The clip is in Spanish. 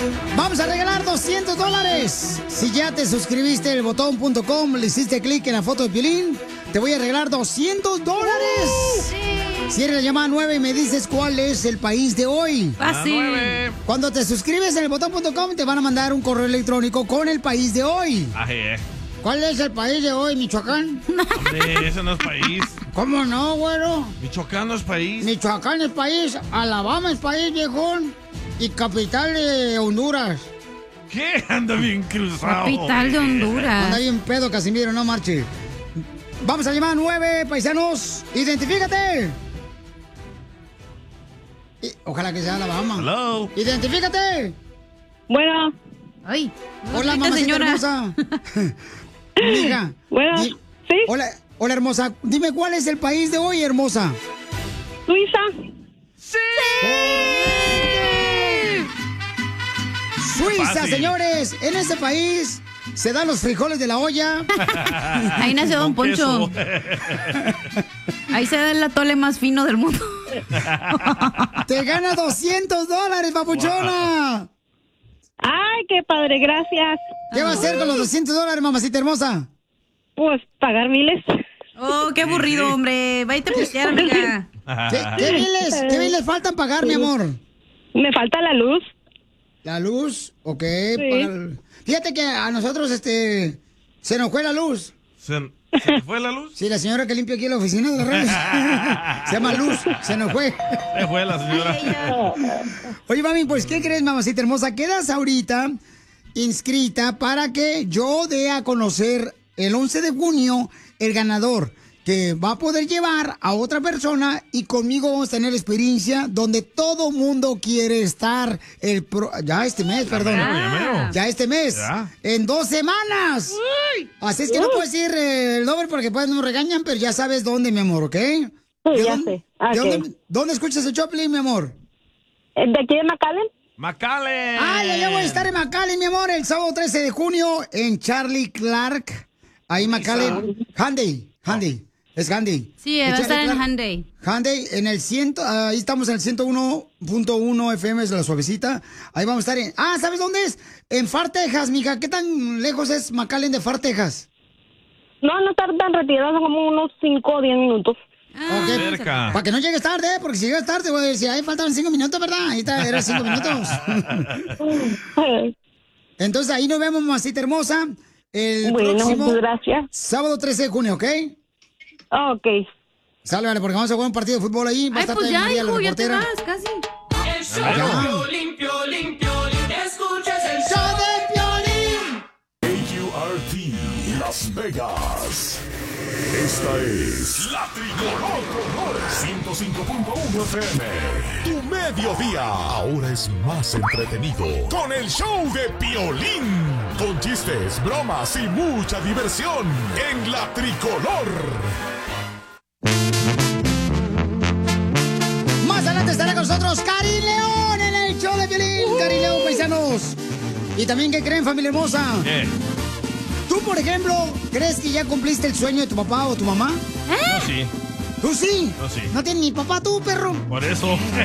Vamos a regalar $200. Si ya te suscribiste en elbotón.com, le hiciste clic en la foto de Piolín, te voy a regalar $200. Si eres la llamada 9 y me dices cuál es el país de hoy. Fácil. Cuando te suscribes en elbotón.com, te van a mandar un correo electrónico con el país de hoy. ¿Cuál es el país de hoy, Michoacán? Hombre, ese no es país. ¿Cómo no, güero? Michoacán no es país. Michoacán es país, Alabama es país, viejón, y capital de Honduras. ¿Qué? Anda bien cruzado. Capital de Honduras. Anda bien pedo, Casimiro, no marche. Vamos a llamar a 9, paisanos. ¡Identifícate! Ojalá que sea Alabama. Hello. ¡Identifícate! Bueno. Ay. Hola, mamacita señora. hermosa. Mija. Bueno, ¿sí? Hola, hermosa. Dime, ¿cuál es el país de hoy, hermosa? Suiza. ¡Sí! Suiza, Fácil. señores. En ese país se dan los frijoles de la olla. Ahí nació Don Poncho. Ahí se da el atole más fino del mundo. Te gana $200, papuchona. Ay, qué padre, gracias. ¿Qué va a hacer con los $200, mamacita hermosa? Pues pagar miles. Oh, qué aburrido, hombre. Váyate a pistear, amiga. ¿Qué biles faltan pagar, mi amor? Me falta la luz. ¿La luz? Ok. Fíjate que a nosotros, se nos fue la luz. ¿Se fue la luz? Sí, la señora que limpia aquí la oficina de la radio. Se llama Luz, se nos fue. Se fue la señora. Oye, mami, pues, ¿qué crees, mamacita hermosa? Quedas ahorita inscrita para que yo dé a conocer el 11 de junio el ganador, que va a poder llevar a otra persona y conmigo vamos a tener experiencia donde todo mundo quiere estar ya este mes, perdón. Ya este mes. En 2 semanas. Así es que no puedes ir el doble porque después nos regañan, pero ya sabes dónde, mi amor, ¿ok? Sí, ya sé. Okay. ¿Dónde escuchas el Choplin, mi amor? ¿De aquí de McAllen? ¡McAllen! Ya voy a estar en McAllen, mi amor, el sábado 13 de junio en Charlie Clark. Ahí McAllen. Handy. Es Handy. Sí, va a estar en Hyundai. Hyundai, en el 100, ahí estamos en el 101.1 FM, es la suavecita. Ahí vamos a estar en... ¿sabes dónde es? En Far, Texas, mija. ¿Qué tan lejos es McAllen de Far, Texas? No está tan retirado, son como unos 5 o 10 minutos. Cerca. Para que no llegues tarde, porque si llegas tarde, voy a decir, ahí faltan 5 minutos, ¿verdad? Ahí está, eran 5 minutos. Entonces ahí nos vemos, mamacita hermosa, el próximo gracias. sábado 13 de junio, ¿ok? Ok. Sale, vale, porque vamos a jugar un partido de fútbol ahí. Va a estar pues ya, María, la hijo, ya te reportera. vas, casi. El show de Piolín, escuchas el show de Piolín. AURT Las Vegas. Esta es La Tricolor 105.1 FM. Tu mediodía ahora es más entretenido con el show de Piolín. Con chistes, bromas y mucha diversión en La Tricolor. Más adelante estará con nosotros Karin León en el show de Piolín. Karin León, paisanos. Y también, ¿qué creen, familia hermosa? ¿Qué? ¿Tú, por ejemplo, crees que ya cumpliste el sueño de tu papá o tu mamá? Yo sí. ¿Tú sí? Yo sí. ¿No tienes ni papá tú, perro? Por eso.